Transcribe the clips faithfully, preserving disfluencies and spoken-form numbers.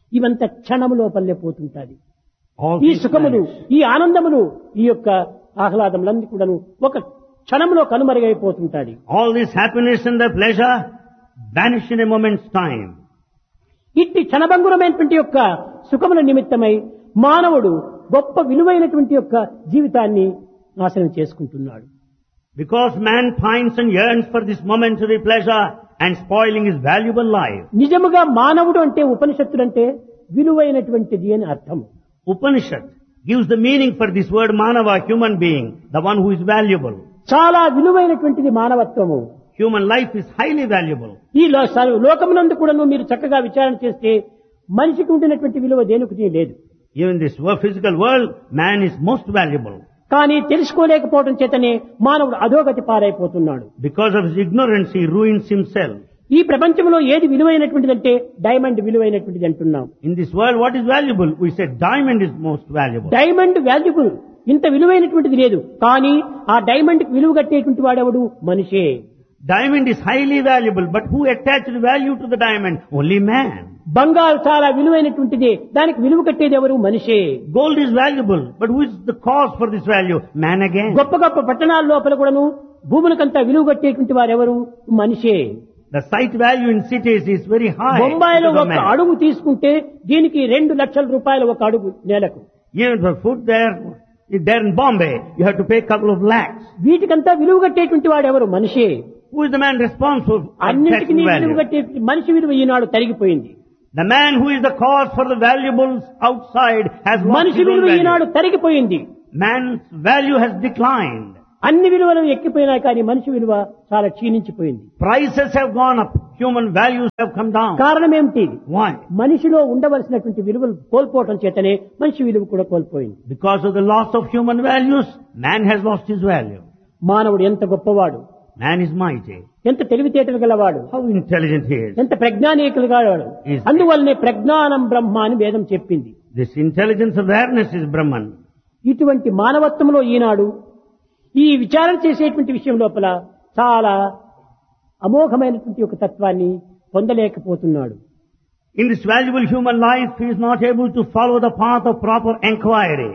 ఇవంత క్షణము లోపలే పోతుంటాది. All ఈ these సుఖములు, vanish. ఈ ఆనందములు, ఈ యొక్క ఆహ్లాదములన్నీ కూడాను ఒక క్షణంలో కనుమరుగైపోతుంటాది. All this happiness and the pleasure vanish in a moment's time. ఇట్టి క్షణభంగురమైనటువంటి యొక్క సుఖముల నిమిత్తమై మానవుడు గొప్ప విలువైనటువంటి యొక్క జీవితాన్ని నాశనం చేసుకుంటున్నాడు. Because man pines and yearns for this momentary pleasure and spoiling his valuable life. నిజముగా మానవుడు అంటే ఉపనిషత్తులంటే విలువైనటువంటిది అని అర్థం. Upanishad gives the meaning for this word manava, human being, the one who is valuable. చాలా విలువైనటువంటిది మానవత్వము. Human life is highly valuable. ఈ లో- స- లోకమునందు కూడాను మీరు చక్కగా విచారణ చేస్తే మనిషికి ఉండినటువంటి విలువ దేనికి లేదు. Even this wo- physical world, man is most valuable. కానీ తెలుసుకోలేకపోవడం చేతనే మానవుడు అధోగతి పారైపోతున్నాడు. Because of his ignorance, he ruins himself. ఈ ప్రపంచంలో ఏది విలువైనటువంటిదంటే డైమండ్ విలువైనటువంటిది అంటున్నాం. In this world, what is valuable? We said diamond is most valuable. Diamond valuable, ఇంత విలువైనటువంటిది లేదు. కానీ ఆ డైమండ్ కి విలువ కట్టేటువంటి వాడెవడు? మనిషే. Diamond is highly valuable, but who attached value to the diamond? Only man. బంగారు చాలా విలువైనటువంటిది, దానికి విలువ కట్టేది ఎవరు? మనిషే. Gold is valuable, but who is the cause for this value? Man again. గొప్ప గొప్ప పట్టణాల లోపల కూడాను భూములకంతా విలువ కట్టేటువంటి వారు ఎవరు? మనిషే. The site value in cities is very high. బొంబాయిలో because of ఒక man. అడుగు తీసుకుంటే దీనికి రెండు లక్షల రూపాయలు ఒక అడుగు నేలకు. Even for food there, there in Bombay, you have to pay a couple of lakhs. వీటికంతా విలువ కట్టేటువంటి వాడు ఎవరు? మనిషే. Who is the man responsible for అన్నింటికి taxing విలువ value? కట్టే మనిషి విలువ ఈనాడు తరిగిపోయింది. The man who is the cause for the valuables outside has lost మనిషి his own విలువ value. Eenadu తరిగిపోయింది. Man's value has declined. అన్ని విలువలు ఎక్కిపోయినాయి, కానీ మనిషి విలువ చాలా క్షీణించిపోయింది. Prices have gone up. Human values have come down. కారణం ఏమిటి? Why? మనిషిలో ఉండవలసినటువంటి విలువలు కోల్పోవటం చేతనే మనిషి విలువ కూడా కోల్పోయింది. Because of the loss of human values, man has lost his value. మానవుడు ఎంత గొప్పవాడు, Man is mighty. ఎంత తెలివితేటలు గలవాడు, How intelligent he is. ఎంత ప్రజ్ఞానీకులు గలవాడు. Is- అందువల్లనే ప్రజ్ఞానం బ్రహ్మ అని వేదం చెప్పింది. This intelligence awareness is Brahman. ఇటువంటి మానవత్వంలో ఈనాడు ఈ విచారణ చేసేటువంటి విషయం లోపల చాలా అమోఘమైనటువంటి ఒక తత్వాన్ని పొందలేకపోతున్నాడు. In this valuable human life, he is not able to follow the path of proper enquiry.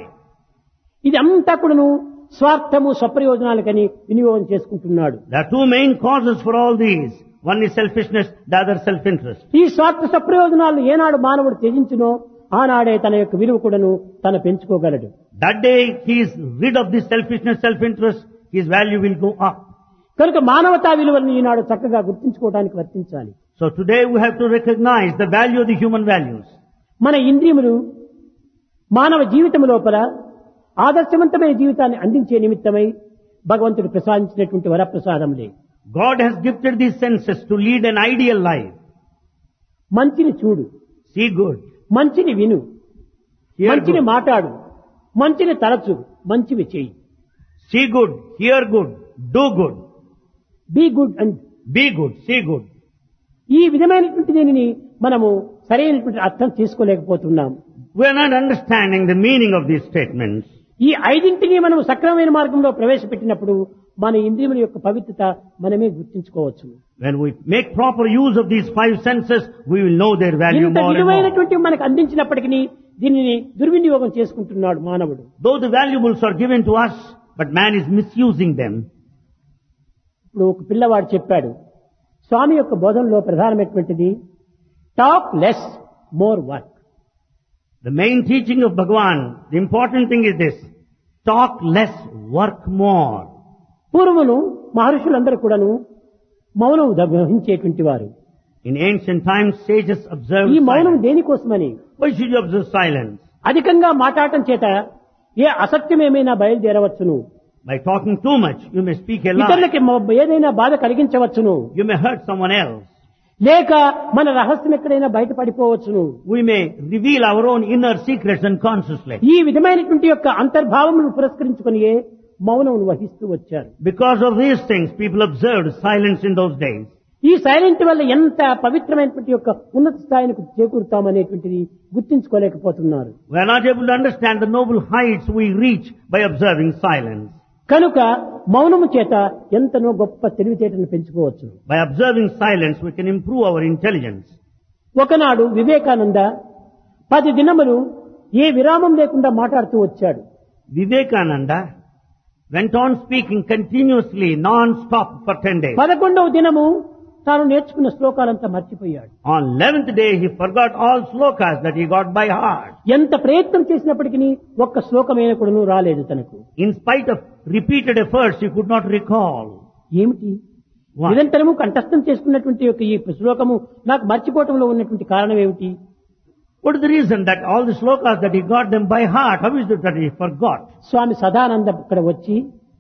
ఇది అంతా కూడాను స్వార్థము స్వప్రయోజనాలకని వినియోగం చేసుకుంటున్నాడు. There are two main causes for all these. One is selfishness, the other self-interest. ఈ స్వార్థ స్వప్రయోజనాలను ఏనాడు మానవుడు త్యజించునో ఆనాడే తన యొక్క విలువ కూడాను తన పెంచుకోగలడు. That day he is rid of this selfishness, self-interest, his value will go up. కనుక మానవతా విలువలను ఈనాడు చక్కగా గుర్తించుకోవడానికి వర్తించాలి. So today we have to recognize the value of the human values. మన ఇంద్రియములు మానవ జీవితం లోపల ఆదర్శవంతమైన జీవితాన్ని అందించే నిమిత్తమై భగవంతుడు ప్రసాదించినటువంటి వరప్రసాదములే. God has gifted these senses to lead an ideal life. మంచిని చూడు, See good, మంచిని విను, hear మంచిని good. మాట్లాడు, మంచిని తలచు, మంచివి చేయి. See good, hear good, do good, be good and be good, see good. ఈ విధమైనటువంటి దీనిని మనము సరైనటువంటి అర్థం చేసుకోలేకపోతున్నాం. We are not understanding the meaning of these statements. ఈ ఐదింటిని మనం సక్రమమైన మార్గంలో ప్రవేశపెట్టినప్పుడు మన ఇంద్రియముల యొక్క పవిత్రత మనమే గుర్తించుకోవచ్చు. When we make proper use of these five senses, we will know their value ఇంత more and more. విలువైనటువంటి మనకు అందించినప్పటికీ దీనిని దుర్వినియోగం చేసుకుంటున్నాడు మానవుడు. Though the valuables are given to us, but man is misusing them. ఇప్పుడు ఒక పిల్లవాడు చెప్పాడు, స్వామి యొక్క బోధనలో ప్రధానమైనటువంటిది talk less more work. The main teaching of Bhagavan, the important thing is this: talk less, work more. పూర్వమును మహర్షులందరూ కూడాను మౌనం వహించేటువంటి వారు. In ancient times, sages observed ఈ మౌనం silence. దేనికోసమని? Why should you observe silence? అధికంగా మాట్లాడటం చేత ఏ అసత్యం ఏమైనా బయలుదేరవచ్చును, By talking too much, you may speak a lie. ఇతరులకి మ- ఏదైనా బాధ కలిగించవచ్చును, You may hurt someone else. లేక మన రహస్యం ఎక్కడైనా బయటపడిపోవచ్చును. We may reveal our own inner secrets unconsciously. ఈ విధమైనటువంటి యొక్క అంతర్భావమును పురస్కరించుకొని మౌనం వహిస్తూ వచ్చారు. Because of these things, people observed silence in those days. ఈ సైలెంట్ వల్ల ఎంత పవిత్రమైనటువంటి యొక్క ఉన్నత స్థాయికి చేకూరుతామనేటువంటిది గుర్తించుకోలేకపోతున్నారు. We are not able to understand the noble heights we reach by observing silence. కనుక మౌనము చేత ఎంతనో గొప్ప తెలివితేటను పెంచుకోవచ్చు. By observing silence, we can improve our intelligence. ఒకనాడు వివేకానంద పది దినములు ఏ విరామం లేకుండా మాట్లాడుతూ వచ్చాడు. Vivekananda went on speaking continuously, non-stop for ten days. పదకొండవ దినము తాను నేర్చుకున్న శ్లోకాలంతా మర్చిపోయాడు. On eleventh day, he forgot all slokas that he got by heart. ఎంత ప్రయత్నం చేసినప్పటికీ ఒక్క శ్లోకమైన కూడాను రాలేదు తనకు. In spite of repeated efforts, he could not recall. ఏమిటి Why? నిరంతరము కంఠస్థం చేసుకున్నటువంటి యొక్క ఈ శ్లోకము నాకు మర్చిపోవటంలో ఉన్నటువంటి కారణం ఏమిటి? What is the reason that all the slokas that he got them by heart, how is it that he forgot? స్వామి సదానంద ఇక్కడ వచ్చి,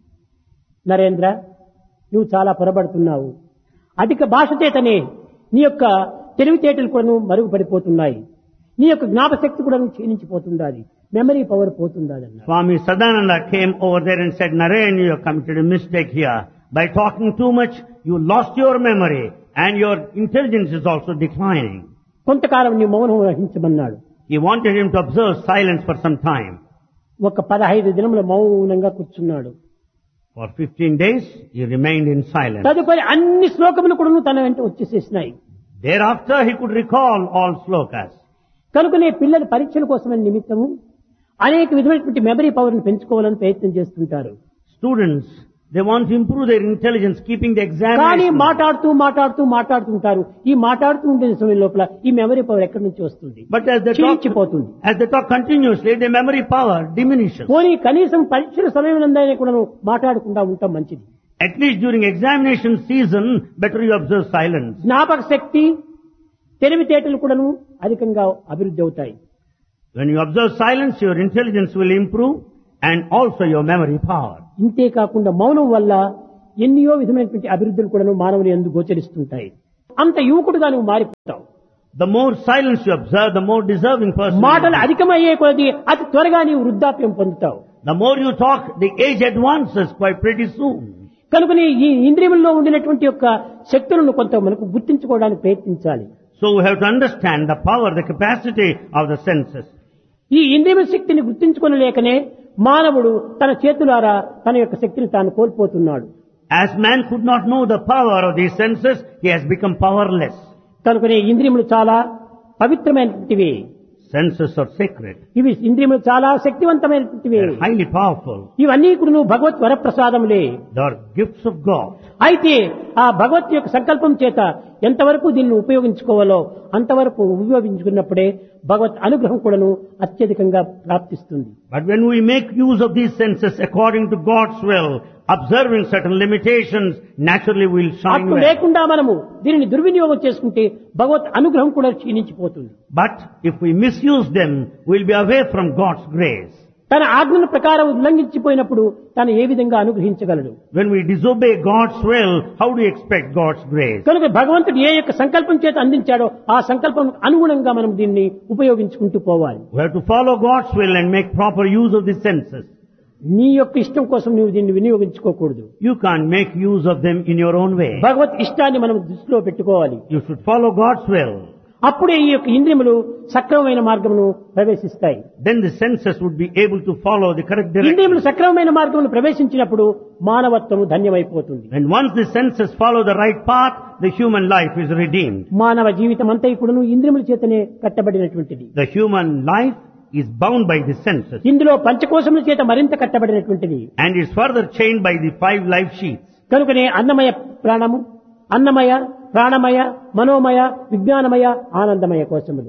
నరేంద్ర నువ్వు చాలా పొరబడుతున్నావు, అధిక భాష చేతనే నీ యొక్క తెలివితేటలు కూడాను మరుగుపడిపోతున్నాయి, నీ యొక్క జ్ఞాపశక్తి కూడా క్షీణించిపోతుండాలి, మెమరీ పవర్ పోతుండాలి అన్నారు. Swami Sadananda came over there and said, Naren, you have committed a mistake here. By talking too much, you lost your memory and your intelligence is also declining. కొంతకాలం నీ మౌనం వహించమన్నాడు. He wanted him to observe silence for some time. ఒక పదహైదు దినముల మౌనంగా కూర్చున్నాడు. For fifteen days, he remained in silence. తదుపరి అన్ని శ్లోకములు కూడా తన వెంట వచ్చేసేసినాయి. Thereafter, he could recall all slokas. కనుకనే పిల్లల పరీక్షల కోసమని నిమిత్తము అనేక విధమైనటువంటి మెమరీ పవర్ ని పెంచుకోవాలని ప్రయత్నం చేస్తుంటారు. Students, they want to improve their intelligence, keeping the కానీ examination. మాట్లాడుతూ మాట్లాడుతూ మాట్లాడుతుంటారు. ఈ మాట్లాడుతూ ఉండే సమయం లోపల ఈ మెమరీ పవర్ ఎక్కడి నుంచి వస్తుంది? But as they talk, క్షీణించిపోతుంది. as they talk continuously, their memory power diminishes. పోనీ కనీసం పరీక్షల సమయం నందైనా కూడా మాట్లాడకుండా ఉంటాం మంచిది. At least during examination season, better you observe silence. జ్ఞాపక శక్తి, తెలివితేటలు కూడాను అధికంగా అభివృద్ధి అవుతాయి. When you observe silence, your intelligence will improve and also your memory power. ఇంతే కాకుండా మౌనం వల్ల ఎన్నో విధమైనటువంటి అభివృద్ధులు కూడాను మానవుని యందు గోచరిస్తుంటాయి. అంత యువకుడుగా నువ్వు మారిపోతావు. The more silence you observe, the more deserving person. మాటలు అధికమయ్యే కొద్దీ అతి త్వరగా నీవు వృద్ధాప్యం పొందుతావు. The more you talk, the age advances quite pretty soon. కనుకని ఈ ఇంద్రియముల్లో ఉండినటువంటి యొక్క శక్తులను కొంత మనకు గుర్తించుకోవడానికి ప్రయత్నించాలి. So we have to understand the power, the capacity of the senses. ఈ ఇంద్రియ శక్తిని గుర్తించుకొనలేకనే మానవుడు తన చేతులారా తన యొక్క శక్తిని తాను కోల్పోతున్నాడు. As man could not know the power of these senses, he has become powerless. కనుకనే ఇంద్రియములు చాలా పవిత్రమైనటువంటివి. Senses are sacred. ఇవి ఇంద్రియములు చాలా శక్తివంతమైనటువంటివి. They are highly powerful. ఇవన్నీ కూడా భగవత్ వరప్రసాదములే. They are gifts of God. అయితే ఆ భగవత్ యొక్క సంకల్పం చేత ఎంతవరకు దీన్ని ఉపయోగించుకోవాలో అంతవరకు ఉపయోగించుకున్నప్పుడే భగవత్ అనుగ్రహం కూడాను అత్యధికంగా ప్రాప్తిస్తుంది. But when we make use of these senses according to God's will, observing certain limitations, naturally we will shine అప్పుడు well. లేకుండా మనము దీనిని దుర్వినియోగం చేసుకుంటే భగవత్ అనుగ్రహం కూడా క్షీణించిపోతుంది. But if we misuse them, we will be away from God's grace. తన ఆజ్ఞల ప్రకారం ఉల్లంఘించిపోయినప్పుడు తను ఏ విధంగా అనుగ్రహించగలడు? When we disobey God's will, how do you expect God's grace? కనుక భగవంతుడు ఏ యొక్క సంకల్పం చేత అందించాడో ఆ సంకల్పం అనుగుణంగా మనం దీన్ని ఉపయోగించుకుంటూ పోవాలి. We have to follow God's will and make proper use of the senses. నీ యొక్క ఇష్టం కోసం నువ్వు దీన్ని వినియోగించుకోకూడదు. You can't make use of them in your own way. భగవత్ ఇష్టాన్ని మనం దృష్టిలో పెట్టుకోవాలి. You should follow God's will. అప్పుడే ఈ యొక్క ఇంద్రియములు సక్రమమైన మార్గమును ప్రవేశిస్తాయి. Then the senses would be able to follow the correct direction. ఇంద్రియములు సక్రమమైన మార్గమును ప్రవేశించినప్పుడు మానవత్వం ధన్యమైపోతుంది. And once the senses follow the right path, the human life is redeemed. మానవ జీవితం అంతా కూడాను ఇంద్రియముల చేతనే కట్టబడినటువంటిది. The human life is bound by the senses ఇందులో పంచకోశముల చేత మరింత కట్టబడినటువంటిది. and is further chained by the five life sheaths. కనుకనే అన్నమయ ప్రాణము, అన్నమయ, ప్రాణమయ, మనోమయ, విజ్ఞానమయ, ఆనందమయ కోశములు.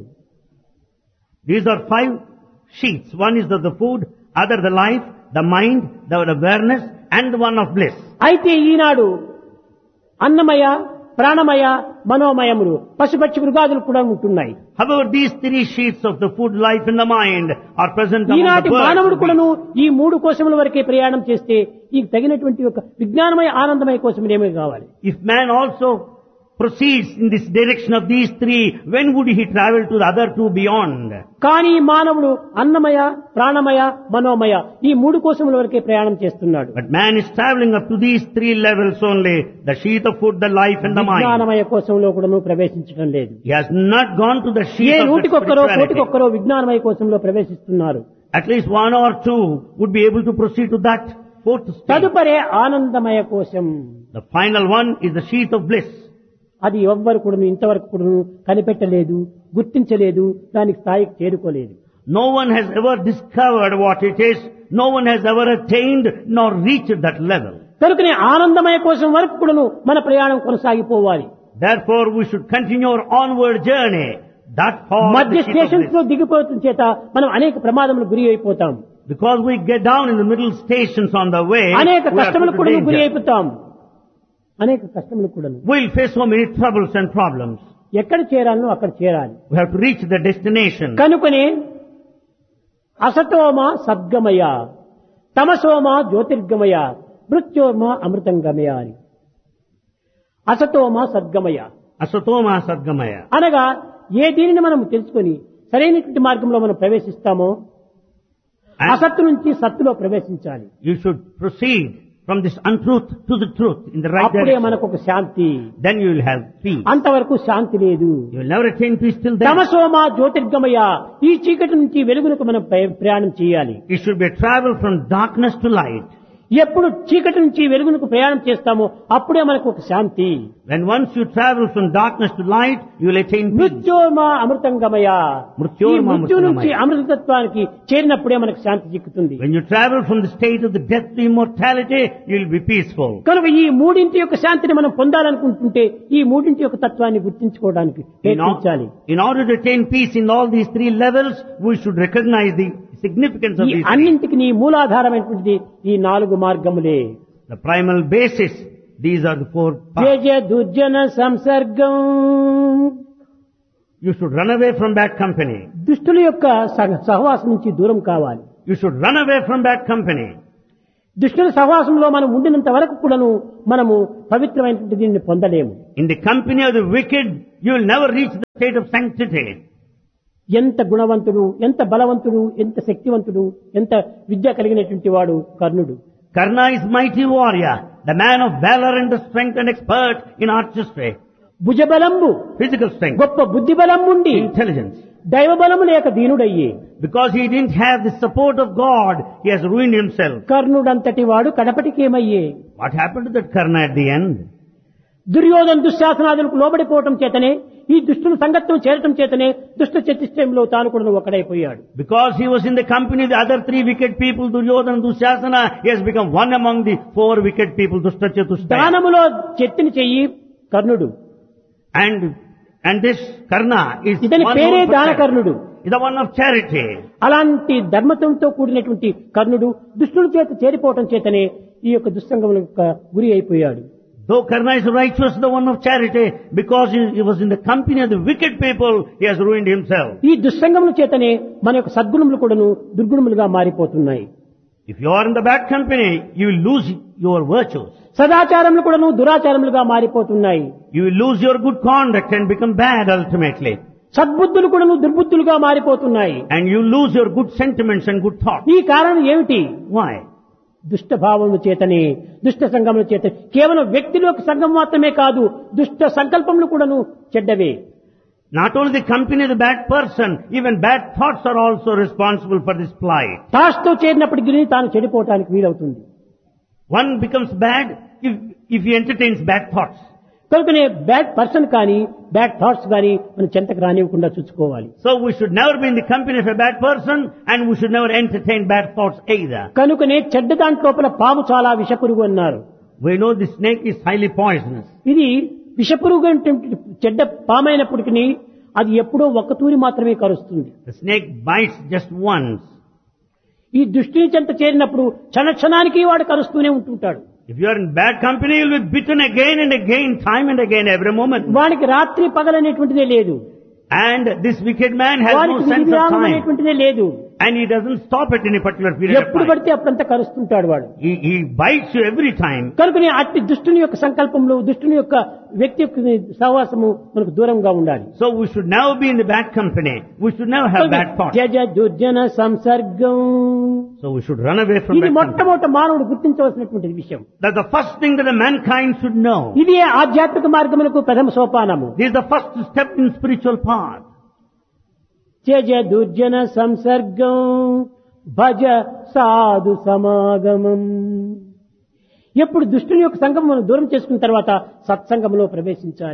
These are five sheaths. One is of the food, other the life, the mind, the awareness, and the one of bliss. అయితే ఈనాడు అన్నమయ, ప్రాణమయ, మనోమయములు పశుపక్షి మృగాదులు కూడా ఉంటున్నాయి. However, these three sheaths of the food, life, and the mind are present among ఈనాటి the మానవుడు birds. కూడాను ఈ మూడు కోశముల వరకే ప్రయాణం చేస్తే ఈ తగినటువంటి ఒక విజ్ఞానమయ ఆనందమయ కోశములు ఏమీ కావాలి? If man also proceeds in this direction of these three, when would he travel to the other two beyond? కానీ మానవుడు అన్నమయ, ప్రాణమయ, మనోమయ ఈ మూడు కోశముల వరకే ప్రయాణం చేస్తున్నాడు. But man is traveling up to these three levels only, the sheath of food, the life, and the mind. విజ్ఞానమయ కోశంలో కూడాను ప్రవేశించడం లేదు. He has not gone to the A sheath of the నూటికొక్కరో spirituality. కోటికొక్కరో విజ్ఞానమయ కోశంలో ప్రవేశిస్తున్నారు. At least one or two would be able to proceed to that fourth stage. తదుపరే ఆనందమయ కోశం. The final one is the sheath of bliss. అది ఎవ్వరు కూడా ఇంతవరకు కూడా కనిపెట్టలేదు, గుర్తించలేదు, దానికి స్థాయికి చేరుకోలేదు. No one has ever discovered what it is. No one has ever attained nor reached that level. కనుకనే ఆనందమయ కోసం వరకు కూడాను మన ప్రయాణం కొనసాగిపోవాలి. Therefore, we should continue our onward journey. That far మధ్య the ship of స్టేషన్స్ లో bliss. దిగిపోతున్న చేత మనం అనేక ప్రమాదములకు గురి అయిపోతాం. Because we get down in the middle stations on the way, అనేక we are కష్టములకు put కూడా to గురి danger. అయిపోతాం. అనేక కష్టములకు కూడా We'll face so many troubles and problems. ఎక్కడ చేరాలో అక్కడ చేరాలి. We have to reach the destination. కనుకనే అసతోమ సద్గమయ, తమసోమ జ్యోతిర్గమయ, మృత్యోర్మ అమృతంగమయ అని. అసతోమ సద్గమయ Asatoma Sadgamaya. అనగా ఏ దీనిని మనం తెలుసుకొని సరైనటువంటి మార్గంలో మనం ప్రవేశిస్తామో And అసత్తు నుంచి సత్తులో ప్రవేశించాలి. you should proceed from this untruth to the truth in the right అప్పుడే direction. మనకు ఒక శాంతి. Then you will have peace. అంతవరకు శాంతి లేదు. You will never attain peace till then. తమసోమ జ్యోతిర్గమయ, ఈ చీకటి నుంచి వెలుగునకు మనం ప్రయ- ప్రయాణం చేయాలి. It should be a travel from darkness to light. ఎప్పుడు చీకటి నుంచి వెలుగునకు ప్రయాణం చేస్తామో అప్పుడే మనకు ఒక శాంతి. When once you travel from darkness to light, you will attain peace. మృత్యోర్మ అమృతంగమయ, ఈ మృత్యోర్మ మృత్యు నుంచి అమృతంగమయ. అమృతత్వానికి చేరినప్పుడే మనకు శాంతి చిక్కుతుంది. When you travel from the state of the death to immortality, you will be peaceful. కనుక ఈ మూడింటి యొక్క శాంతిని మనం పొందాలనుకుంటుంటే ఈ మూడింటి యొక్క తత్వాన్ని గుర్తించుకోవడానికి In, ప్రయత్నించాలి. or- in order to attain peace in all these three levels, we should recognize the significance of ఈ these three. అన్నింటికి నీ మూలాధారమైనటువంటిది ఈ నాలుగు మార్గములే. The primal basis, these are the four Jaya paths. Jaya దుర్జన సంసర్గం, You should run away from bad company. దుష్టుల యొక్క సహ- సహవాసం నుంచి దూరం కావాలి. You should run away from bad company. దుష్టుల సహవాసంలో మనం ఉండినంత వరకు కూడాను మనము పవిత్రమైనటువంటి దీన్ని పొందలేము. In the company of the wicked, you will never reach the state of sanctity. ఎంత గుణవంతుడు, ఎంత బలవంతుడు, ఎంత శక్తివంతుడు, ఎంత విద్య కలిగినటువంటి వాడు కర్ణుడు. Karna is mighty warrior, the man of valor and the strength and expert in artistry, భుజబలంబు, physical strength, గొప్ప బుద్ధి బలం ఉండి intelligence. దైవ బలము లేక దీనుడయ్యి Because he didn't have the support of God, he has ruined himself. కర్ణుడంతటి వాడు కడపటికేమయ్యే. What happened to that Karna at the end? Duryodhana దుశ్శాసనాదులకు లోబడిపోవటం చేతనే, ఈ దుష్టుల సంగత్వం చేరటం చేతనే దుష్ట చతుష్టయంలో తాను కూడా ఒకడైపోయాడు. Because he was in the company of the other three wicked people, Duryodhana, Dushasana, he has become one among the four wicked people, Dushta Chatushtaya. దానములో చెత్తిని చెయ్యి కర్ణుడు. And, and this Karna is ఇతని one పేరే known for charity. దానకర్ణుడు. Is the one of charity. అలాంటి ధర్మత్వంతో కూడినటువంటి కర్ణుడు దుష్టుల చేత చేరిపోవటం చేతనే ఈ యొక్క దుస్సంగముల యొక్క గురి అయిపోయాడు. Though Karna is righteous, the one of charity, because he, he was in the company of the wicked people, he has ruined himself. ఈ దుస్సంగముల చేతనే మన యొక్క సద్గుణములు కూడాను దుర్గుణములుగా మారిపోతున్నాయి. If you are in the bad company, you will lose your virtues. సదాచారములు కూడాను దురాచారములుగా మారిపోతున్నాయి. You will lose your good conduct and become bad ultimately. సద్బుద్ధులు కూడాను దుర్బుద్ధులుగా మారిపోతున్నాయి. And you lose your good sentiments and good thoughts. ఈ కారణం ఏమిటి? Why? దుష్ట భావముల చేతనే, దుష్ట సంగముల చేత, కేవలం వ్యక్తిలోకి సంఘం మాత్రమే కాదు, దుష్ట సంకల్పములు కూడాను చెడ్డవే. Not only the company of the bad person, even bad thoughts are also responsible for this plight. తాస్తో చేరినప్పటికీ తాను చెడిపోవటానికి వీలవుతుంది. One becomes bad if, if he entertains bad thoughts. కనుకనే బ్యాడ్ పర్సన్ కానీ బ్యాడ్ థాట్స్ కానీ మనం చెంతకు రానివ్వకుండా చూసుకోవాలి. So we should never be in the company of a bad person, and we should never entertain bad thoughts either. కనుకనే చెడ్డ దాంట్లోపల పాము చాలా విషపురుగు అన్నారు. We know the snake is highly poisonous. ఇది విషపురుగు అంటే చెడ్డ పామైనప్పటికీ అది ఎప్పుడో ఒక్క తూరి మాత్రమే కరుస్తుంది. The snake bites just once. ఈ దృష్టిని చెంత చేరినప్పుడు క్షణ క్షణానికి వాడు కరుస్తూనే ఉంటుంటాడు. If you are in bad company, you will be bitten again and again, time and again, every moment. వానికి రాత్రి పగలనేటువంటిదే లేదు. And this wicked man has no వానికి sense of విరామం time. అనేటువంటిదే లేదు. And he doesn't stop at any particular period of ఎప్పుడు time. పడితే అప్పుడంతా కరుస్తుంటాడు వాడు. He, he bites you every time. కనుకనే అట్టి దుష్టుని యొక్క సంకల్పంలో, దుష్టుని యొక్క వ్యక్తి యొక్క సహవాసము మనకు దూరంగా ఉండాలి. So we should never be in the bad company. We should never have bad thoughts. జజ దుర్జన సంసర్గం, So we should run away from ఇది bad company. మొట్టమొదట మానవుడు గుర్తించవలసినటువంటి విషయం. That's the first thing that the mankind should know. ఇది ఆధ్యాత్మిక మార్గములకు ప్రథమ సోపానము. This is the first step in spiritual path. జజ దుర్జన సంసర్గం భజ సాధు సమాగమం. ఎప్పుడు దుష్టుని యొక్క సంగం మనం దూరం చేసుకున్న తర్వాత సత్సంగంలో ప్రవేశించాలి.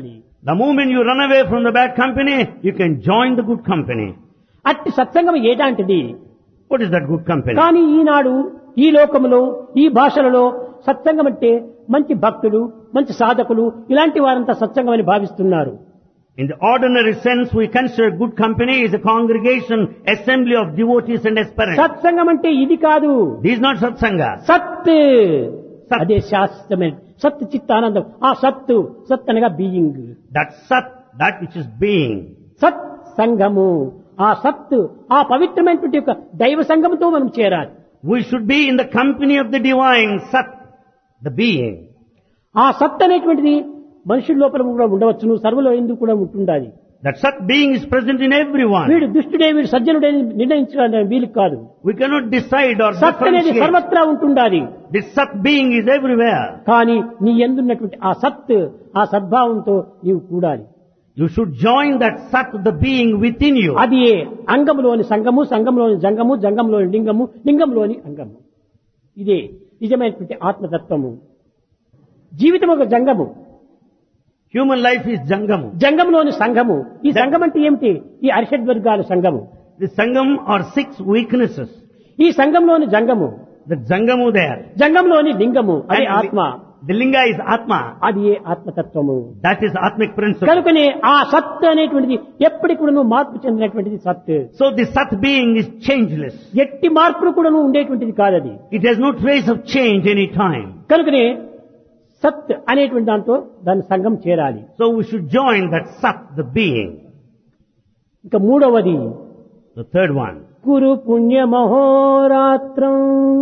The moment you run away from the bad company, you can join the good company. అట్టి సత్సంగం ఏదాంటిది? What is that good company? కానీ ఈనాడు ఈ లోకములో ఈ భాషలలో సత్సంగం అంటే మంచి భక్తులు, మంచి సాధకులు, ఇలాంటి వారంతా సత్సంగం అని భావిస్తున్నారు. In the ordinary sense, we consider good company is a congregation, assembly of devotees and aspirants. సత్సంగం అంటే ఇది కాదు. This is not satsanga. సత్ అదే శాస్త్రమైన సత్ చిత్తానందం. ఆ సత్తు సత్ అనగా being. That sat, that which is being. సత్ సంఘము. ఆ సత్తు ఆ పవిత్రమైనటువంటి యొక్క దైవ సంఘముతో మనం చేరాలి. We should be in the company of the divine sat, the being. ఆ సత్ అనేటువంటిది మనుషుల లోపల కూడా ఉండవచ్చును, సర్వలో ఎందుకు కూడా ఉంటుండాలి. That sat being is present in everyone. వీడు దుష్టుడే వీడు సజ్జనుడే నిర్ణయించడానికి వీలు కాదు. We cannot decide or సత్ అనేది differentiate. సర్వత్రా ఉంటుండాలి. This sat being is everywhere. కానీ నీ యందున్నటువంటి ఆ సత్ ఆ సద్భావంతో నీవు కూడాలి. You should join that sat, the being within you. అది అంగములోని సంగము, సంగంలోని జంగము, జంగంలోని లింగము, లింగంలోని అంగము. ఇదే నిజమైనటువంటి ఆత్మతత్వము. జీవితం ఒక జంగము, Human life is jangamu. జంగంలోని సంఘము. ఈ సంఘం అంటే ఏమిటి? ఈ అరిషడ్ వర్గాల సంఘము. The sangam are six weaknesses. ఈ సంఘంలోని జంగము, The jangamu there. జంగంలోని లింగము అది And ఆత్మ. The linga is atma. అది ఏ ఆత్మతత్వము. That is atmic principle. కనుకనే ఆ సత్ అనేటువంటిది ఎప్పటికి కూడా మార్పు చెందినటువంటిది సత్. So the sat being is changeless. ఎట్టి మార్పులు కూడా ఉండేటువంటిది కాదది. It has no trace of change any time. కనుకనే సత్ అనేటువంటి దాంతో దాని సంఘం చేరాలి. So we should join that sat, the being. ఇంకా మూడవది The third one. కురు పుణ్య మహోరాత్రం.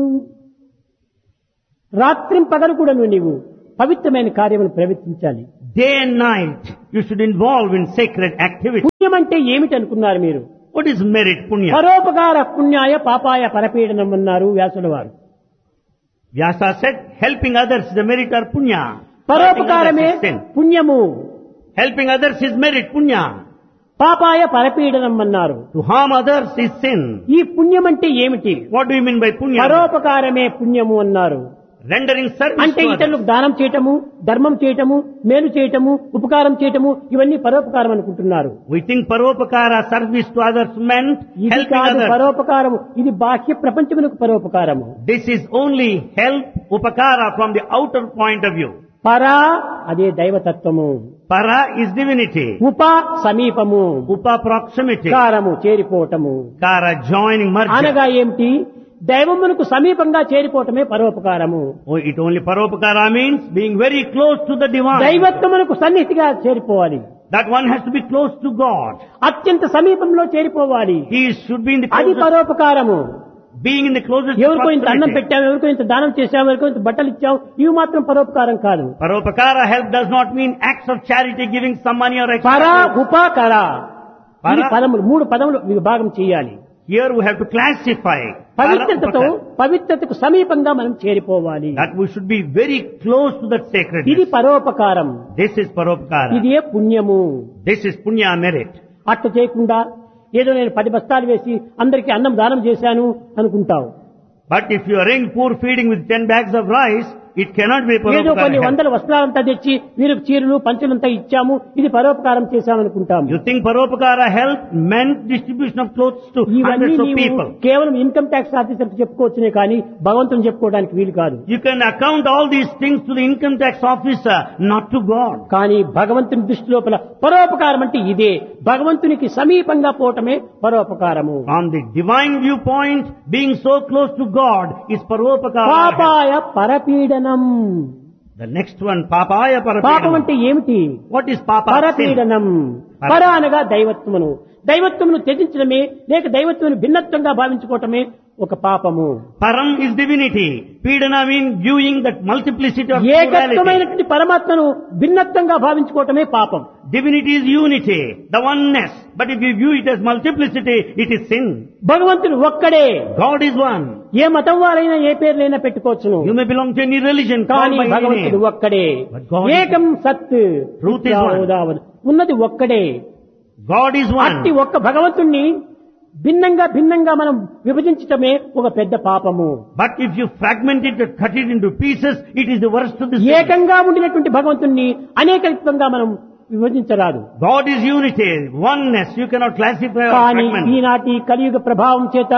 రాత్రిం పగలు కూడా నీవు పవిత్రమైన కార్యములు ప్రవర్తించాలి. Day and night you should involve in sacred activity. పుణ్యం అంటే ఏమిటి అనుకున్నారు మీరు? What is merit, punya? పరోపకార పుణ్యాయ పాపాయ పరపీడనం అన్నారు వ్యాసుల వారు. Vyasa said, helping others is the merit or punya. పరోపకారమే Hurting others is sin. పుణ్యము. Helping others is merit, punya. పాపాయ పరపీడనం అన్నారు. To harm others is sin. ఈ పుణ్యం అంటే ఏమిటి? What do you mean by punya? పరోపకారమే పుణ్యము అన్నారు. Rendering service అంటే to others. ఇతరులకు దానం చేయటము, ధర్మం చేయటము, మేలు చేయటము, ఉపకారం చేయటము, ఇవన్నీ పరోపకారం అనుకుంటున్నారు. We think paropakara, service to others meant ఇది helping కాదు others. పరోపకారము. ఇది బాహ్య ప్రపంచమునకు పరోపకారము. This is only help, upakara from the outer point of view. పరా అదే దైవతత్వము. Para is divinity. ఉప సమీపము, Upa proximity. కారము చేరిపోవటము. Kara joining, merger. అనగా ఏమిటి? దైవమునకు సమీపంగా చేరిపోవటమే పరోపకారము. Oh, it only paropakara means being very close to the divine. దైవత్వమునకు సన్నిహితిగా చేరిపోవాలి. That one has to be close to God. అత్యంత సమీపంలో చేరిపోవాలి. He should be in the అది closest, పరోపకారము. being in the closest ఎవరికో ఇంత అన్నం proximity. పెట్టాము, ఎవరికో ఇంత దానం చేశాము, ఎవరికో ఇంత బట్టలు ఇచ్చాము, ఇవి మాత్రం పరోపకారం కాదు. Paropakara help does not mean acts of charity, giving some money or extra. పరా ఉపకర పర. ఈ పదములు మూడు పదములు విభాగం చేయాలి. Here we have to classify. Para, పవిత్రతతో upakara. పవిత్రతకు సమీపంగా మనం చేరిపోవాలి. That we should be very close to that sacredness. ఇది పరోపకారం. This is paropakara. ఇదే పుణ్యము. This is punya merit. అట్లా చేయకుండా ఏదో నేను పది బస్తాలు వేసి అందరికీ అన్నం దానం చేశాను అనుకుంటావు. But if you arrange poor feeding with ten bags of rice, it cannot be ఏదో కొన్ని paropakara help. వందల వస్త్రాలంతా తెచ్చి వీరికి చీరలు పంచలంతా ఇచ్చాము, ఇది పరోపకారం చేశామనుకుంటాము. You think paropakara help meant distribution of clothes to ఇవన్నీ hundreds of నీవు people. కేవలం ఇన్కమ్ ట్యాక్స్ ఆఫీసర్కి చెప్పుకోవచ్చునే కానీ భగవంతుని చెప్పుకోవడానికి వీలు కాదు. You can account all these things to the income tax officer, not to God. కానీ భగవంతుని దృష్టి లోపల పరోపకారం అంటే ఇదే. భగవంతునికి సమీపంగా పోవటమే పరోపకారము. From the divine viewpoint, being so close to God is paropakara. పాపాయ పరపీడనం. The next one, papaya పాపం parapedanam. అంటే ఏమిటి? What is papa? Sin. పరపీడనం. పర అనగా దైవత్వమును. దైవత్వమును త్యజించడమే లేక దైవత్వమును భిన్నత్వంగా భావించుకోవటమే ఒక పాపము. Param is divinity. Pidana means viewing that multiplicity of plurality. ఏకత్వమైనటువంటి పరమాత్మను భిన్నత్వంగా భావించుకోవటమే పాపం. Divinity is unity, the oneness. But if you view it as multiplicity, it is sin. భగవంతుడు ఒక్కడే. God is one. ఏ మతం వారైనా ఏ పేర్లైనా పెట్టుకోవచ్చును. You may belong to any religion, called కానీ by any భగవంతుడు name. ఒక్కడే. But God is- ఏకం సత్ Truth is one. ఉదావదు. ఉన్నది ఒక్కడే. God is అట్టి one. ఒక్క భగవంతుణ్ణి భిన్నంగా భిన్నంగా మనం విభజించటమే ఒక పెద్ద పాపము. But if you fragment it and cut it into pieces, it is the worst of the sin. ఏకంగా ఉండినటువంటి భగవంతుణ్ణి అనేకత్వంగా మనం విభజించరాదు. God is unity, oneness. You cannot classify or కానీ fragment. ఈనాటి కలియుగ ప్రభావం చేత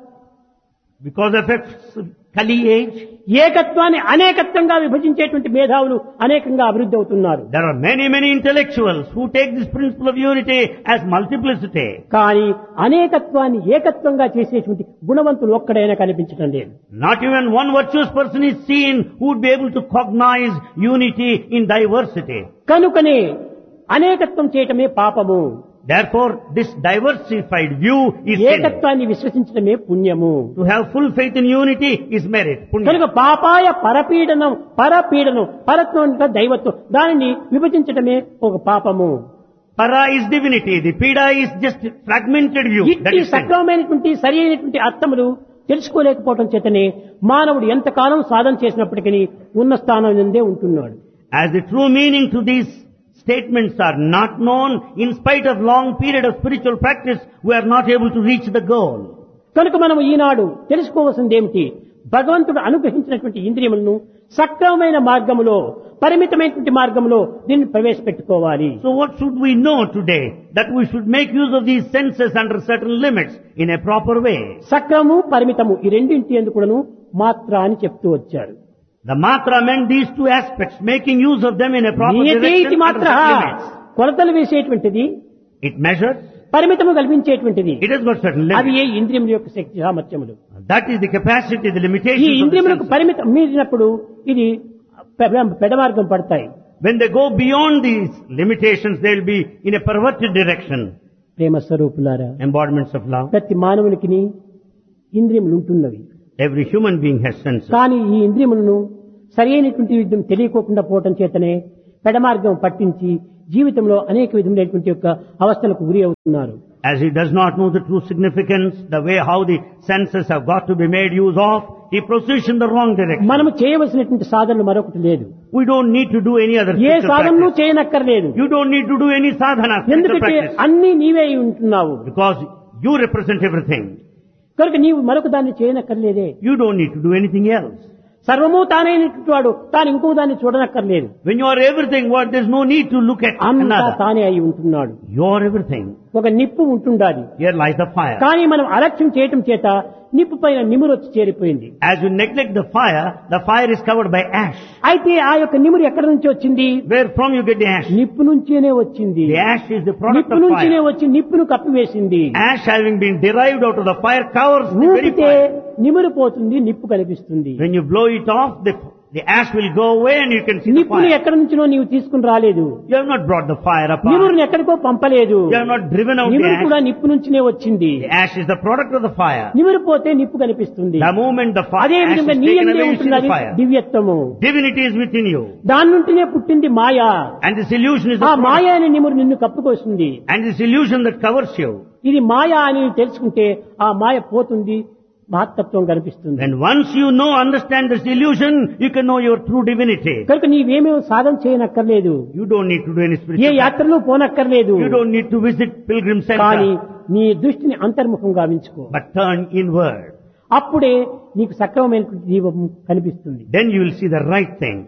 Because of its Kali age, ఏకత్వాన్ని అనేకత్వంగా విభజించేటువంటి మేధావులు అనేకంగా అభివృద్ధి అవుతున్నారు. there are many, many intellectuals who take this principle of unity as multiplicity. కానీ అనేకత్వాన్ని ఏకత్వంగా చేసేటువంటి గుణవంతులు ఒక్కడైనా కనిపించడం లేదు. Not even one virtuous person is seen who would be able to cognize unity in diversity. కనుకనే అనేకత్వం చేయటమే పాపము, Therefore, this diversified view is sin. ఏకత్వాన్ని విశ్వసించడమే పుణ్యము. To have full faith in unity is merit. కనుక Punya. పాపాయ పరపీడనం పరపీడనం పరత్వం అంటే దైవత్వం, దానిని విభజించడమే ఒక పాపము. Para is divinity. The Pida is just fragmented view. That ఇట్టి is sin. సక్రమమైనటువంటి సరి అయినటువంటి అర్థములు తెలుసుకోలేకపోవడం చేతనే మానవుడు ఎంతకాలం సాధన చేసినప్పటికీ ఉన్న స్థానం నుండే ఉంటున్నాడు. As the true meaning to these statements are not known, in spite of long period of spiritual practice, we are not able to reach the goal. కనుక మనం ఈనాడు తెలుసుకోవాల్సింది ఏమిటి? భగవంతుడు అనుగ్రహించినటువంటి ఇంద్రియములను సక్రమమైన మార్గములో, పరిమితమైనటువంటి మార్గంలో దీన్ని ప్రవేశపెట్టుకోవాలి. So what should we know today? That we should make use of these senses under certain limits in a proper way. సక్రము పరిమితము ఈ రెండింటి ఎందుకు కూడాను మాత్ర అని చెప్తూ వచ్చారు. The matra meant these two aspects, making use of them in a proper నియతే direction ఇతి under మాత్ర certain limits. కొలతలు వేసేటువంటిది, It measures, పరిమితము కల్పించేటువంటిది. it has got certain అది limits. ఏ ఇంద్రియముల యొక్క శక్తి సామర్థ్యములు. That is the capacity, the ఈ limitations of the ఇంద్రియములకు senses. పరిమితం మీరినప్పుడు ఇది పె- పెడమార్గం పడతాయి. When they go beyond these limitations, they will be in a perverted direction. ప్రేమ స్వరూపులారా, Embodiments of love. ప్రతి మానవునికి ఇంద్రియములు ఉంటున్నవి. Every human being has senses. కానీ ఈ ఇంద్రియములను సరి అయినటువంటి విధం తెలియకోకుండా పోవటం చేతనే పెడమార్గం పట్టించి జీవితంలో అనేక విధములైనటువంటి యొక్క అవస్థలకు గురి అవుతున్నారు. As he does not know the true significance, the way how the senses have got to be made use of, he proceeds in the wrong direction. మనము చేయవలసినటువంటి సాధనలు మరొకటి లేదు. We don't need to do any other A spiritual సాధనలు practice. చేయనక్కర్లేదు. You don't need to do any sadhana, spiritual ఎందుకంటే practice. అన్ని నీవే అయి ఉంటున్నావు. Because you represent everything. కనుక నీవు మరొక దాన్ని చేయనక్కర్లేదే. You don't need to do anything else. సర్వము తానైనటువంటి వాడు తాను ఇంకో దాన్ని చూడనక్కర్లేదు. When you are everything, what there's no need to look at అంతా another. తానే అయి ఉంటున్నాడు. You are everything. ఒక నిప్పు ఉంటుండాలి. Here lies the fire. కానీ మనం అలక్ష్యం చేయటం చేత నిప్పు పైన నిమురు వచ్చి చేరిపోయింది. As you neglect the fire, the fire is covered by ash. అయితే ఆ యొక్క నిమురు ఎక్కడి నుంచి వచ్చింది? Where from you get the ash? నిప్పు నుంచేనే వచ్చింది. The ash is the product నిప్పు of నుంచినే fire. వచ్చి నిప్పును కప్పివేసింది. Ash having been derived out of the fire covers the very ఊపితే fire. నిమురు పోతుంది, నిప్పు కనిపిస్తుంది. When you blow it off, the, the ash will go away and you can see the నిప్పుని fire. ఎక్కడి నుంచినో నీవు తీసుకుని రాలేదు. You have not brought the fire apart. నిమురుని ఎక్కడికో పంపలేదు. You have not driven out the నిమురు ash. కూడా నిప్పు నుంచినే వచ్చింది. The ash is the product of the fire. నిమురు పోతే నిప్పు కనిపిస్తుంది. The moment the fire అదే ash is విధంగా నీ taken అందే away, you see ఉంటున్నది the fire. దివ్యత్వము. Divinity is within you. దాని నుండినే పుట్టింది మాయ. And this illusion is ఆ the మాయ product. అనే నిమురు నిన్ను కప్పుకొస్తుంది. And this illusion that covers you. ఇది మాయ అని తెలుసుకుంటే ఆ మాయ పోతుంది, మహత్తత్వం కనిపిస్తుంది. And once you know, understand this illusion, you can know your true divinity. కనుక నీవేమీ సాధన చేయనక్కర్లేదు. You don't need to do any A spiritual practice. యాత్రలు పోనక్కర్లేదు. You don't need to visit pilgrim కానీ center. నీ దృష్టిని అంతర్ముఖం గావించుకో. But turn inward. అప్పుడే నీకు సక్రమమైనటువంటి జీవం కనిపిస్తుంది. Then you will see the right thing.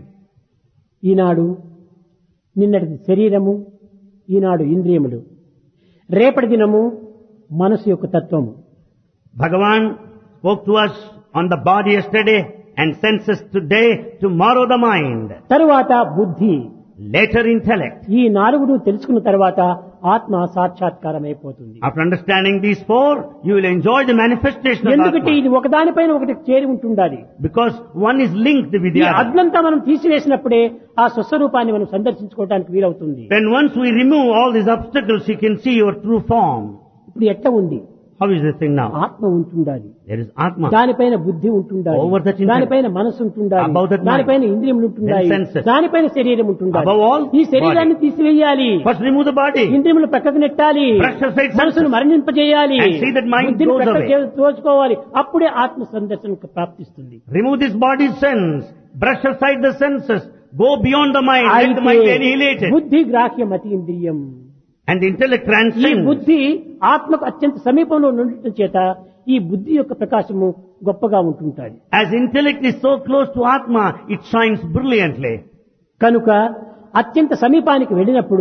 ఈనాడు నిన్నటి శరీరము, ఈనాడు ఇంద్రియములు, రేపటి దినము మనసు యొక్క తత్వము. Bhagavan spoke to us on the body yesterday and senses today, tomorrow the mind, తరువాత బుద్ధి. later intellect. ఈ నాలుగును తెలుసుకున్న తర్వాత ఆత్మ సాక్షాత్కారం అయిపోతుంది. After understanding these four, you will enjoy the manifestation of ఎందుకంటే Atma. ఇది ఒకదానిపైన ఒకటి చేరి ఉంటుండాలి. Because one is linked with ఈ the other. అగ్నంతా మనం తీసివేసినప్పుడే ఆ స్వస్వరూపాన్ని మనం సందర్శించుకోవడానికి వీలవుతుంది. When once we remove all these obstacles, you can see your true form. ఇప్పుడు ఎట్లా ఉంది? How is this thing now? ఆత్మ ఉంటుండాలి, There is Atma. దానిపైన బుద్ధి ఉంటుండాలి, Over that intellect. దానిపైన మనసు ఉంటుండాలి, Above that mind. దానిపైన ఇంద్రియములు ఉంటుండాలి, Then senses. దానిపైన శరీరం ఉంటుండాలి. Above all, ఈ శరీరాన్ని తీసివేయాలి, First remove the body. ఇంద్రియములు పక్కకు నెట్టాలి, Brush aside senses. మనసును మరణింపజేయాలి, And see that mind బుద్ధిని goes పక్కకు away. చే- తోచుకోవాలి. అప్పుడే ఆత్మ సందర్శనకు ప్రాప్తిస్తుంది. Remove this body's sense. Brush aside the senses. Go beyond the mind. Let the అయితే mind annihilate it. బుద్ధి గ్రాహ్యం అతి ఇంద్రియం. And the intellect ఈ transcends. బుద్ధి ఆత్మకు అత్యంత సమీపంలో ఉండటం చేత ఈ బుద్ధి యొక్క ప్రకాశము గొప్పగా ఉంటుంటాయి. As intellect is so close to Atma, it shines brilliantly. కనుక అత్యంత సమీపానికి వెళ్ళినప్పుడు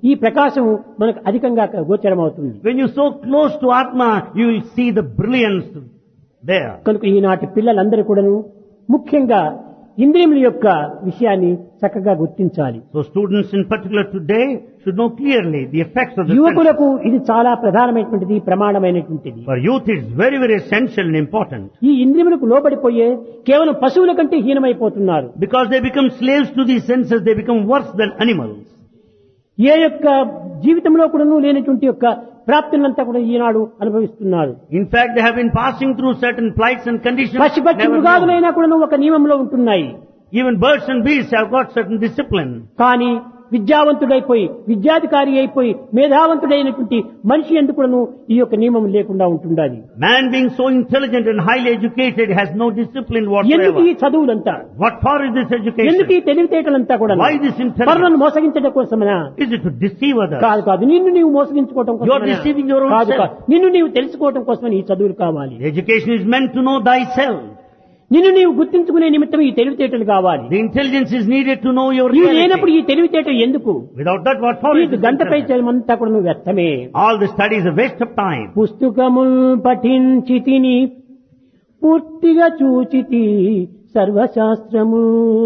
ఈ ప్రకాశం మనకు అధికంగా గోచరమవుతుంది. When you so close to Atma, you will see the brilliance there. కనుక ఈనాటి పిల్లలందరూ కూడాను ముఖ్యంగా ఇంద్రియముల యొక్క విషయాన్ని చక్కగా గుర్తించాలి. So students in particular today should know clearly the effects of the senses. యువకులకు ఇది చాలా ప్రధానమైనటువంటిది, ప్రమాణమైనటువంటిది. For youth it's very very essential and important. ఈ ఇంద్రియములకు లోబడిపోయే కేవలం పశువుల కంటే హీనమైపోతున్నారు. Because they become slaves to these senses, they become worse than animals. ఏ యొక్క జీవితంలో కూడాను లేనటువంటి యొక్క ప్రాప్తులంతా కూడా ఈనాడు అనుభవిస్తున్నారు. In fact, they have been passing through certain plights and conditions. పశు పక్షి never మృగాదులైనా known. కూడా ఒక నియమంలో ఉంటున్నాయి. Even birds and beasts have got certain discipline. కానీ విద్యావంతుడైపోయి విద్యాధికారి అయిపోయి మేధావంతుడైనటువంటి మనిషి ఎందుకును ఈ యొక్క నియమం లేకుండా ఉంటుండాలి. Man being so intelligent and highly educated has no discipline ఎందుకు whatsoever. ఈ చదువులంతా, What for is this education? ఎందుకు ఈ తెలివితేటలంతా కూడా Why this intelligence? పరులను మోసగించడం కోసమనా? Is it to deceive others? కాదు కాదు, నిన్ను నీవు మోసగించుకోవటం You are deceiving your own కాదు self. కాదు, నిన్ను నీవు తెలుసుకోవటం కోసమని ఈ చదువులు కావాలి. The education is meant to know thyself. నిన్ను నీవు గుర్తించుకునే నిమిత్తం ఈ తెలివితేటలు కావాలి. The intelligence is needed to know your నీవు లేనప్పుడు reality. ఈ తెలివితేటలు ఎందుకు? Without that, what for is ఈ this గంటపై intelligence? చలమంతా కూడా నువ్వు వ్యర్థమే. All the study is a waste of time. పుస్తకముల్ పఠించి తిని పూర్తిగా చూచితి సర్వశాస్త్రము.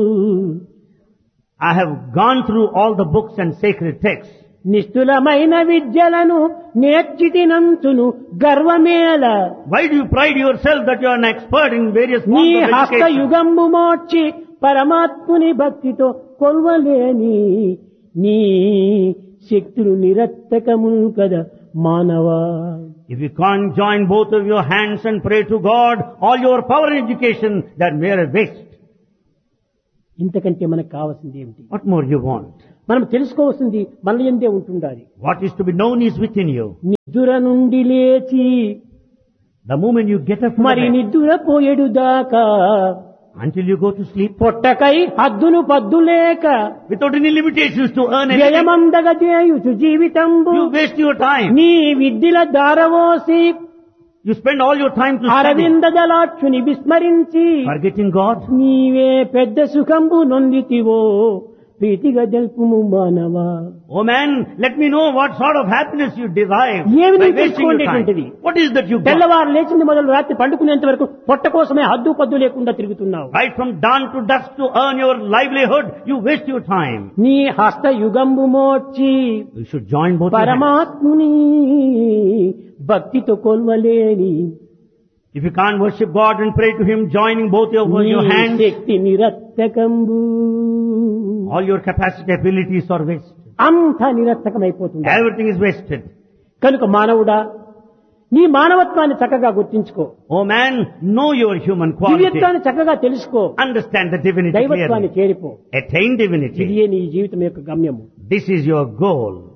I have gone through all the books and sacred texts. నిష్ఠులమైన విద్యలను నేర్చితినంచును గర్వమేల. Why do you pride yourself that you are an expert in various నీ forms of హస్త education? యుగంబు మోర్చి పరమాత్ముని భక్తితో కొల్వలేని నీ శక్తులు నిరత్తకములు కదా మానవా. If you can't join both of your hands and pray to God, all your power and education, that mere waste. ఇంతకంటే మనకు కావాల్సింది ఏమిటి? What more you want? మనం తెలుసుకోవాల్సింది మన యందే ఉంటుండాలి. What is to be known is within you. నిద్ర నుండి లేచి The moment you get up from మరి the bed, నిద్ర పోయేడు దాకా until you go to sleep, పొట్టకై హద్దును పద్దులేక without any limitations to earn anything, వ్యయమందగ చేయుచు జీవితంబు you waste your time. నీ విద్యల దారవోసి You spend all your time to study, Aravinda దళాక్షుని విస్మరించి forgetting God. నీవే పెద్ద సుఖంబు నొందితివో ప్రీతిగా జల్పుము మానవా. Oh man, let me know what sort of happiness you derive ఏమి by నీకు wasting your time. తెలుసుకోండి. What is that you got? తెల్లవారు లేచింది మొదలు రాత్రి పండుకునేంత వరకు పొట్ట కోసమే హద్దు పద్దు లేకుండా తిరుగుతున్నావు. Right from dawn to dusk to earn your livelihood, you waste your time. నీ హస్త యుగంబు మోర్చి You should join both your hands. పరమాత్ముని భక్తితో కొల్వలేని If you can't worship God and pray to Him, joining both your, నీ your hands, Shakti నిరత్తకంబు all your capacity, abilities are wasted. అంతా నిరత్తకమైపోతుంది. Everything is wasted. కనుక మానవుడా, నీ మానవత్వాన్ని చక్కగా గుర్తించుకో. Oh man, know your human quality. దివ్యత్వాన్ని చక్కగా తెలుసుకో. Understand the divinity దైవత్వాన్ని clearly. చేరిపో. Attain divinity. ఇదే నీ జీవితం యొక్క గమ్యము. This is your goal.